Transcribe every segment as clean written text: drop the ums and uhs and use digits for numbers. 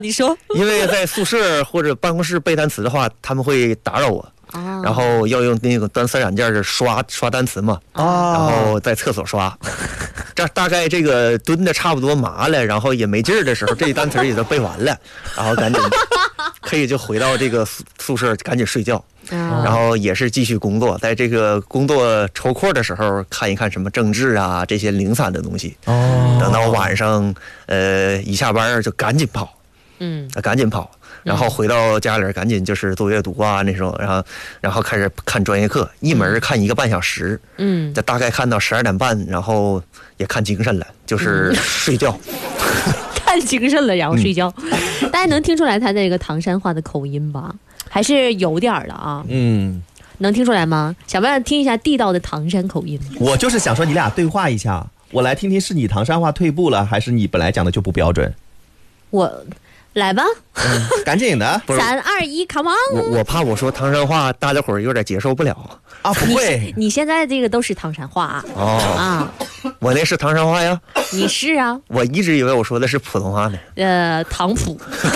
你说， 因为在宿舍或者办公室背单词的话，他们会打扰我。然后要用那个单词软件刷单词嘛，然后在厕所刷，这大概这个蹲的差不多麻了，然后也没劲儿的时候，这一单词也都背完了，然后赶紧可以就回到这个宿舍赶紧睡觉，然后也是继续工作，在这个工作抽空的时候看一看什么政治啊这些零散的东西，等到晚上一下班就赶紧跑，赶紧跑。然后回到家里赶紧就是做阅读啊那种，然后开始看专业课，一门看1个半小时，就大概看到12点半，然后也看精神了，就是睡觉。 看精神了，然后睡觉。大家能听出来他那个唐山话的口音吧？还是有点的啊。能听出来吗？想不想听一下地道的唐山口音？ 我就是想说你俩对话一下，我来听听是你唐山话退步了，还是你本来讲的就不标准？ 我。来吧， 赶紧的 ，3、2、1 ，come on！ 我怕我说唐山话，大家伙儿有点接受不了啊。不会， 你现在这个都是唐山话啊。 我那是唐山话呀。 你是啊。 我一直以为我说的是普通话呢。 唐普。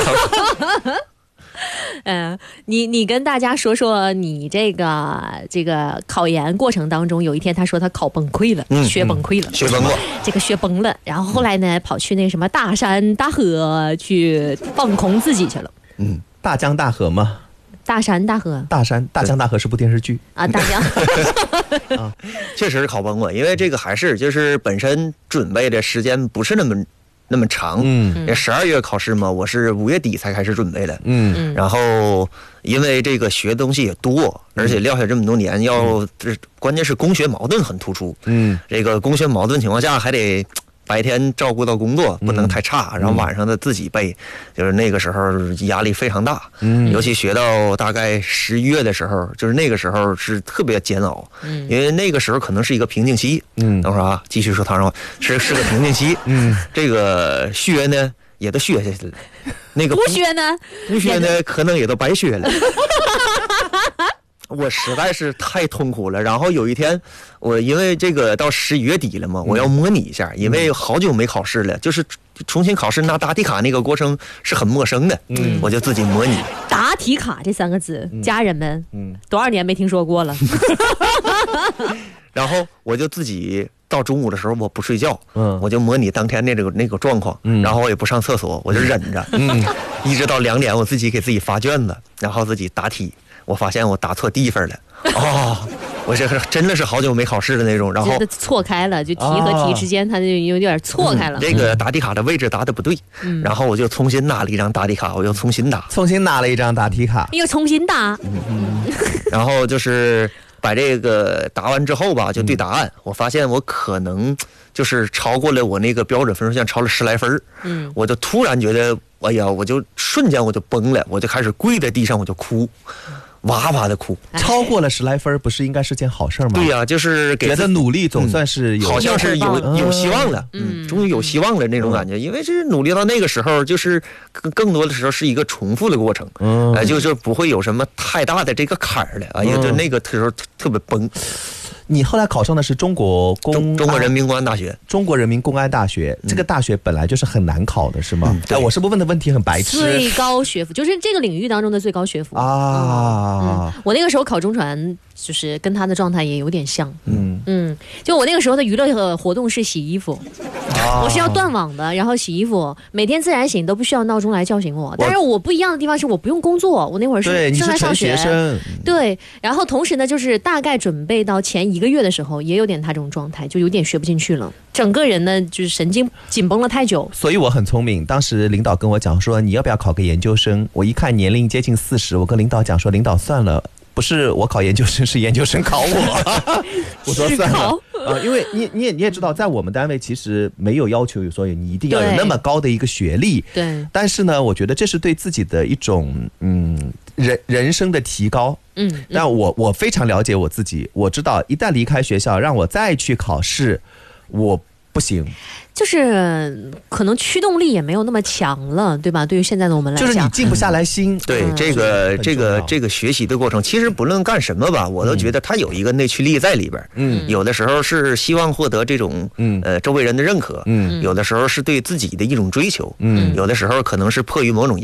你跟大家说说你这个考研过程当中，有一天他说他考崩溃了，学崩溃了， 学崩了， 这个学崩了，然后后来呢跑去那什么大山大河去放空自己去了。 大江大河吗？ 大山大河， 大江大河是部电视剧啊，大江。 确实是考崩了，因为这个还是就是本身准备的时间不是那么长，12月考试嘛，我是5月底才开始准备的，然后因为这个学的东西也多，而且撂下这么多年，关键是工学矛盾很突出，这个工学矛盾情况下还得白天照顾到工作，不能太差，然后晚上的自己背，就是那个时候压力非常大，尤其学到大概11月的时候，就是那个时候是特别煎熬，因为那个时候可能是一个瓶颈期，等会儿啊，继续说唐山话，是个瓶颈期，这个学呢也都学下去了，那个不学呢可能也都白学了。我实在是太痛苦了，然后有一天我因为这个到11月底了嘛，我要模拟一下，因为好久没考试了，就是重新考试拿答题卡那个过程是很陌生的，我就自己模拟。 答题卡这3个字，家人们，多少年没听说过了。 然后我就自己到中午的时候我不睡觉，我就模拟当天那个状况，然后我也不上厕所，我就忍着，一直到2点我自己给自己发卷子，然后自己答题。我发现我答错地方了，我这真的是好久没考试的那种，然后错开了，就题和题之间它就有点错开了。 这个答题卡的位置答的不对，然后我就重新拿了一张答题卡，我又重新拿了一张答题卡， 又重新答， 然后就是把这个答完之后吧，就对答案，我发现我可能就是超过了我那个标准分数线，超了10来分，我就突然觉得，哎呀，我就瞬间我就崩了，我就开始跪在地上，我就哭。哇哇的哭， 超过了10来分，不是应该是件好事吗？ 对呀，就是觉得努力总算是好像是有希望了，终于有希望了那种感觉。因为这努力到那个时候，就是更多的时候是一个重复的过程，就不会有什么太大的这个坎儿了，哎呀，就那个时候特别崩。 你后来考上的是中国人民公安大学。 中国人民公安大学，这个大学本来就是很难考的，是吗？我是不是问的问题很白痴？ 最高学府就是这个领域当中的最高学府啊。我那个时候考中传，就是跟他的状态也有点像。就我那个时候的娱乐活动是洗衣服，我是要断网的，然后洗衣服，每天自然醒都不需要闹钟来叫醒我。但是我不一样的地方是我不用工作，我那会儿是正在上学。对，然后同时呢，就是大概准备到前1个月的时候，也有点他这种状态，就有点学不进去了，整个人呢就是神经紧绷了太久。 所以我很聪明，当时领导跟我讲说你要不要考个研究生，我一看年龄接近40，我跟领导讲说领导算了，不是我考研究生，是研究生考我。我说算了，因为你也知道，在我们单位其实没有要求，所以你一定要有那么高的一个学历。 对。 但是呢，我觉得这是对自己的一种人生的提高。但我非常了解我自己，我知道一旦离开学校，让我再去考试，我不行。 就是可能驱动力也没有那么强了，对吧？对于现在的我们来讲， 就是你静不下来心。 对这个学习的过程，其实不论干什么吧，我都觉得它有一个内驱力在里边。有的时候是希望获得这种周围人的认可，有的时候是对自己的一种追求，有的时候可能是迫于某种